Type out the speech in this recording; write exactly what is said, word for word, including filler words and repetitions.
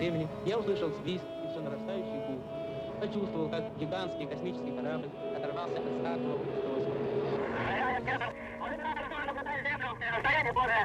времени я услышал свист и все нарастающий гул. Почувствовал, как гигантский космический корабль оторвался от знакового устройства.